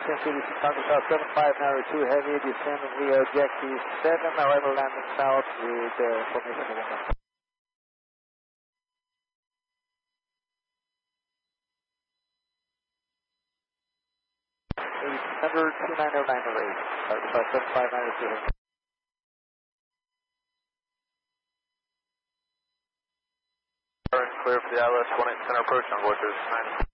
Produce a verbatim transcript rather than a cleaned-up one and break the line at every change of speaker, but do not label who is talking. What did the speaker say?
ten fifty-six, Congress South seven five nine two heavy, descend via Jackie seven, arrival landing south with uh, formation of one. Number two nine zero nine zero eight, Congress South seven five nine two heavy.
Clear for the I L S one eight center approach on Voyager nine.